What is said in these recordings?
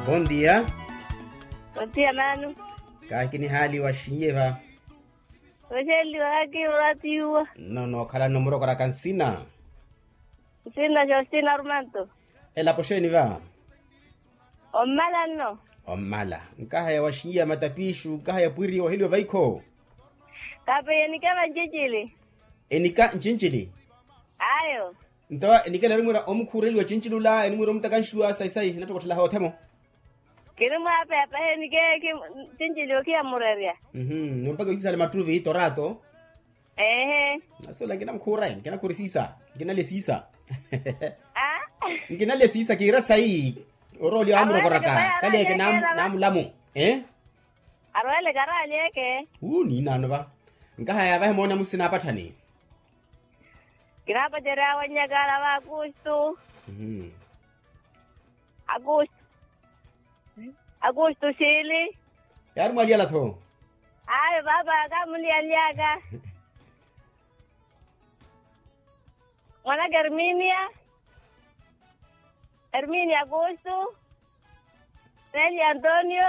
Bom dia. Bom dia, Manu. Kini hali wa shinyeva. Wajeli waki uratiwa. No, kala nomoro kala kansina. Sina Justina Armando. Ela posheni va. Omala no. Omala. Nkaha ya washinya matapishu, nkaha ya pwiri wa hili wa vaiko. Kape yenikama njijili. Enika njinjili. Ayo. Ntawa enika na rumura omkureli wa njinjilula, enimura mtakanshua sai, natoko tala hawa temo. Kirimu hapa yenike njijili wakia mureria. Mpaka ukisale matruvi torato. Nasola ngina mkurai, ngina kurisisa, ngina lesisa. Ngina lesisa kira sai. Oroli amro koraka, kali yake namu lamu. Arwele garali yake. Ni nano ba. Nkaha ya bahe mona musina patani. Kinapa jera wanyagara wa Agosto. Agosto shili. Yaru mali ala to. Ay baba kamuli aliaga. Wana Herminia Agosto. Nelly Antonio.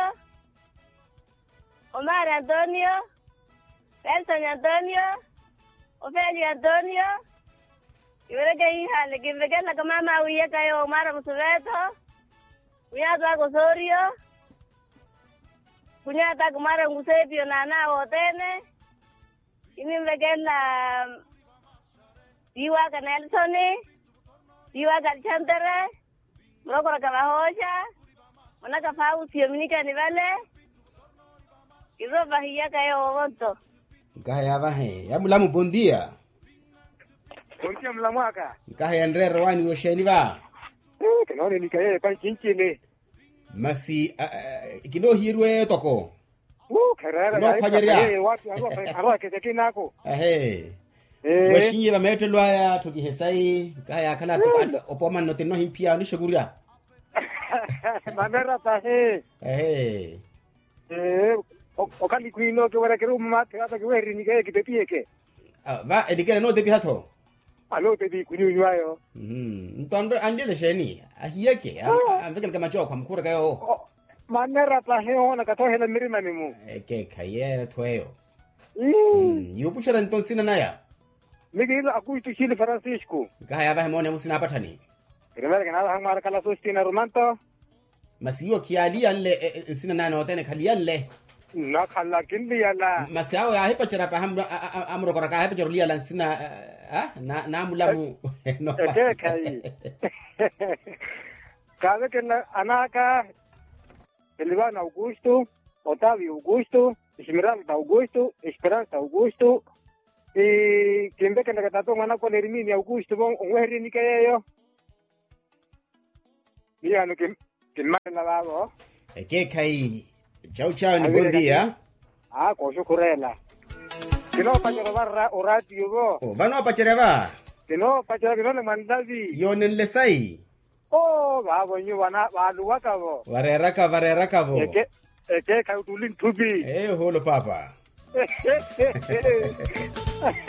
Omar Antonio. Nelson Antonio. Ofelio Antonio. Iwereke hija, le kiveke la kamama uyeka yo Omar Musuveto. Uyato ako Sorio. Kunyata kumara ngusepio na nao otene. Inimveke la Iwaka Nelsoni. Iwaka Chantere. Mrokora Kavahosha. Manaka Fausi Dominica Nivale. Iroba hiyaka yo Ogonto. Nkaya bahe, ya mulamu bondia. Bondia mulamu aka. Nkaya Andre Rwani wosheni ba. Kanone nikaye pa chinchile. Masi kino hirwe toko. Karara. No panyeria. Watu arwa keke nako. Washinye ba mete lwaya tukihesai kaya kala to opoma no teno himpia ni shuguria. Manera ta okali kuino ke wala keru mate ata ke weri ni ke tepieke. Va edikele no depi hato. Alo tepi kunyu nyayo. Ntondo andile sheni. Ahiyeke amvekele kama choko kwa mkura kayo. Manera ta ona katohela mirima nimu. Eke kaye twayo. Yupushara ntonsina naya. Miguel Agosto Chile Francisco. Kaya ba mone musina patani. Primero que nada hamara kala Justina Armando. Masiyo kialia nle sina nana otene kalia nle. Na kala kindi yala. Masiao ya hepa chara pa amro koraka hepa chorulia lan sina na mulamu no. Eke kai. Cada que anaka Elvana Augusto, Otavio Augusto, Esmeralda Augusto, Esperanza Augusto. Quien ve que le trató mana con Herminia Augusto, un herri ni que yo. Mira lo que más lavado. Que kai. Chao ni buen día. Coso correla. Que no para llevar oratio go. Vano pa chereva. Que no para llevar que no le mandavi. Yo nelle sai. Va bonyo wana va luaka go. Vareraka vo. Que ka utulin tubi. Holo papa.